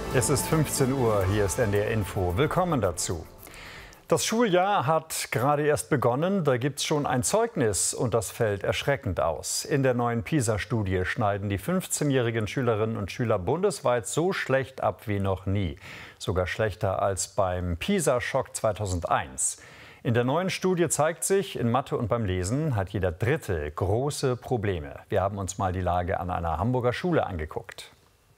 Es ist 15 Uhr, hier ist NDR Info. Willkommen dazu. Das Schuljahr hat gerade erst begonnen, da gibt es schon ein Zeugnis und das fällt erschreckend aus. In der neuen PISA-Studie schneiden die 15-jährigen Schülerinnen und Schüler bundesweit so schlecht ab wie noch nie. Sogar schlechter als beim PISA-Schock 2001. In der neuen Studie zeigt sich, in Mathe und beim Lesen hat jeder Dritte große Probleme. Wir haben uns mal die Lage an einer Hamburger Schule angeguckt.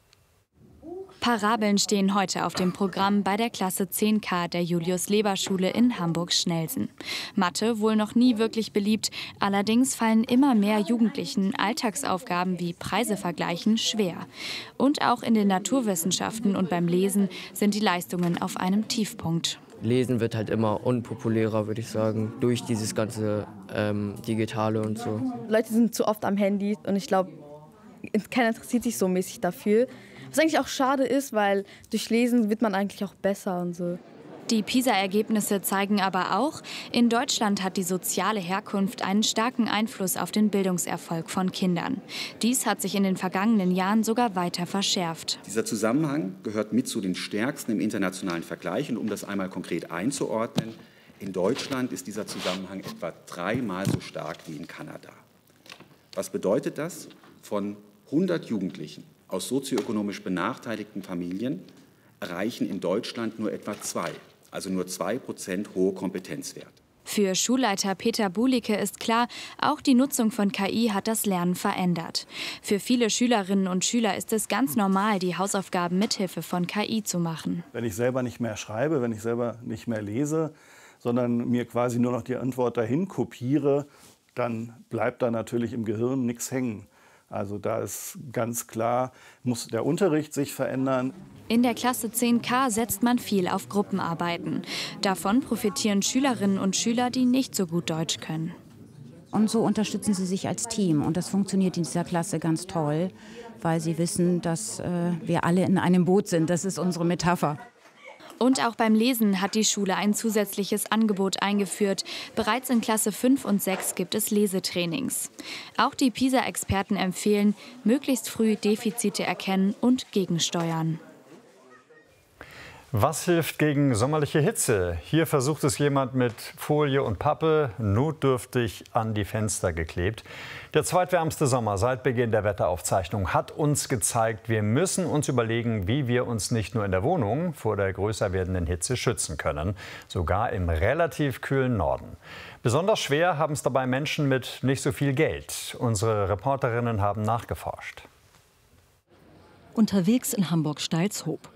Parabeln stehen heute auf dem Programm bei der Klasse 10K der Julius-Leber-Schule in Hamburg-Schnelsen. Mathe wohl noch nie wirklich beliebt, allerdings fallen immer mehr Jugendlichen Alltagsaufgaben wie Preise vergleichen schwer. Und auch in den Naturwissenschaften und beim Lesen sind die Leistungen auf einem Tiefpunkt. Lesen wird halt immer unpopulärer, würde ich sagen, durch dieses ganze Digitale und so. Leute sind zu oft am Handy und ich glaube, keiner interessiert sich so mäßig dafür. Was eigentlich auch schade ist, weil durch Lesen wird man eigentlich auch besser und so. Die PISA-Ergebnisse zeigen aber auch, in Deutschland hat die soziale Herkunft einen starken Einfluss auf den Bildungserfolg von Kindern. Dies hat sich in den vergangenen Jahren sogar weiter verschärft. Dieser Zusammenhang gehört mit zu den stärksten im internationalen Vergleich. Und um das einmal konkret einzuordnen, in Deutschland ist dieser Zusammenhang etwa 3-mal so stark wie in Kanada. Was bedeutet das? Von 100 Jugendlichen aus sozioökonomisch benachteiligten Familien erreichen in Deutschland nur etwa 2, also nur 2% hohe Kompetenzwert. Für Schulleiter Peter Bulicke ist klar, auch die Nutzung von KI hat das Lernen verändert. Für viele Schülerinnen und Schüler ist es ganz normal, die Hausaufgaben mithilfe von KI zu machen. Wenn ich selber nicht mehr schreibe, wenn ich selber nicht mehr lese, sondern mir quasi nur noch die Antwort dahin kopiere, dann bleibt da natürlich im Gehirn nichts hängen. Also da ist ganz klar, muss der Unterricht sich verändern. In der Klasse 10K setzt man viel auf Gruppenarbeiten. Davon profitieren Schülerinnen und Schüler, die nicht so gut Deutsch können. Und so unterstützen sie sich als Team. Und das funktioniert in dieser Klasse ganz toll, weil sie wissen, dass wir alle in einem Boot sind. Das ist unsere Metapher. Und auch beim Lesen hat die Schule ein zusätzliches Angebot eingeführt. Bereits in Klasse 5 und 6 gibt es Lesetrainings. Auch die PISA-Experten empfehlen, möglichst früh Defizite erkennen und gegensteuern. Was hilft gegen sommerliche Hitze? Hier versucht es jemand mit Folie und Pappe, notdürftig an die Fenster geklebt. Der zweitwärmste Sommer seit Beginn der Wetteraufzeichnung hat uns gezeigt, wir müssen uns überlegen, wie wir uns nicht nur in der Wohnung vor der größer werdenden Hitze schützen können, sogar im relativ kühlen Norden. Besonders schwer haben es dabei Menschen mit nicht so viel Geld. Unsere Reporterinnen haben nachgeforscht. Unterwegs in Hamburg-Stalzhoop.